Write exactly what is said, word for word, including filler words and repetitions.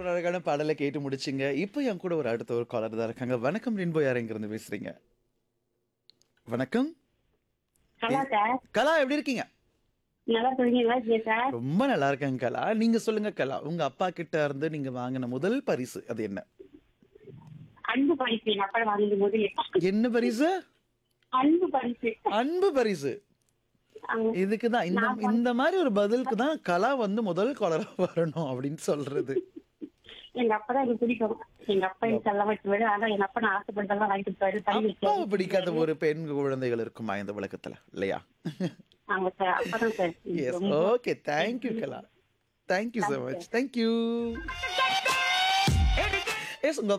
ஒரு அழகான பாடலை கேட்டு முடிச்சிங்க. இப்போ என் கூட ஒரு அடுத்த ஒரு காலர் தான் இருக்காங்க. வணக்கம் ரெயின்போ, யார் எங்கிருந்து பேசுறீங்க? வணக்கம். ஹலோ எ- சார். கலா எப்படி இருக்கீங்க? நல்லா இருக்கீங்களா சார்? ரொம்ப நல்லா இருக்கேங்க கலா. நீங்க சொல்லுங்க கலா, உங்க அப்பா கிட்ட இருந்து நீங்க வாங்கின முதல் பரிசு அது என்ன? அன்பு பரிசு எங்க அப்பா வாங்கும் போது என்ன பரிசு? அன்பு பரிசு. அன்பு பரிசு. ஆமா. இதுக்கு தான் இந்த நான் பண்- இந்த மாதிரி ஒரு பதிலுக்கு தான் கலா வந்து முதல் காலரா வரணும் அப்படின்னு சொல்றது. எங்க அப்பா தான் எனக்கு பிடிக்கும். எங்க அப்பா எனக்கு எல்லாம் வச்சுவாரு. ஆனா எங்க அப்பா நான் ஆசைப்பட்டதெல்லாம் வாங்கி கொடுத்தாரு. தண்ணி அப்பாவை வச்சாரு. பிடிக்காத ஒரு பெண் குழந்தைகள் இருக்குமா இந்த உலகத்துல, இல்லையா? ஆமா சார். அப்பதான் சார் எஸ், ரொம்ப ஓகே, தேங்க்யூ கலா. Thank you so much, thank you. S, உங்க